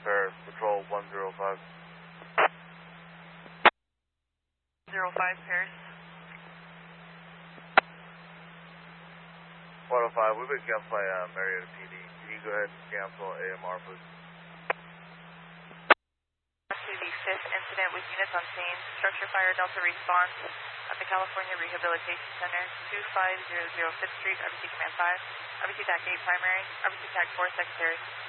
Paris, Patrol 105. 05 Paris. 105, we've been cancelled by Marietta PD. Can you go ahead and cancel AMR, please? To the 5th incident with units on scene, structure fire Delta response at the California Rehabilitation Center, 2500 5th Street, RBC Command 5, RBC TAC 8 primary, RBC TAC 4 secondary.